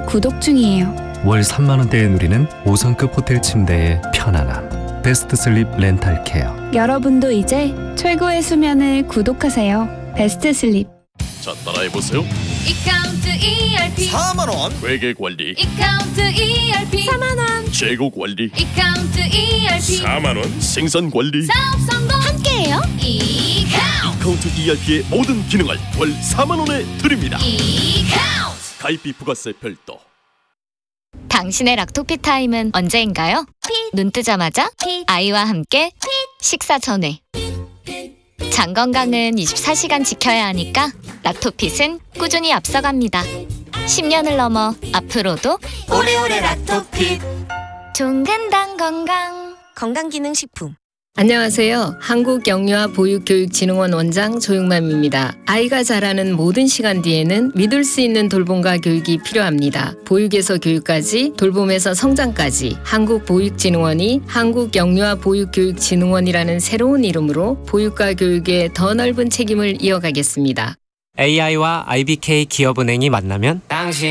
구독 중이에요. 월 3만 원대에 누리는 5성급 호텔 침대의 편안함. 베스트 슬립 렌탈 케어. 여러분도 이제 최고의 수면을 구독하세요. 베스트 슬립. 자, 따라해보세요. 이카운트 ERP 4만원 회계관리, 이카운트 ERP 4만원 재고관리, 이카운트 ERP 4만원 생산관리. 사업 성공 함께해요. 이카운트 ERP의 모든 기능을 월 4만원에 드립니다. 이카운트. 가입비 부가세 별도. 당신의 락토피 타임은 언제인가요? 눈 뜨자마자 아이와 함께 식사 전에. 장 건강은 24시간 지켜야 하니까 락토핏은 꾸준히 앞서갑니다. 10년을 넘어 앞으로도 오래오래 락토핏. 종근당 건강. 건강기능식품. 안녕하세요. 한국영유아보육교육진흥원 원장 조용맘입니다. 아이가 자라는 모든 시간 뒤에는 믿을 수 있는 돌봄과 교육이 필요합니다. 보육에서 교육까지, 돌봄에서 성장까지 한국보육진흥원이 한국영유아보육교육진흥원이라는 새로운 이름으로 보육과 교육에 더 넓은 책임을 이어가겠습니다. AI와 IBK 기업은행이 만나면 당신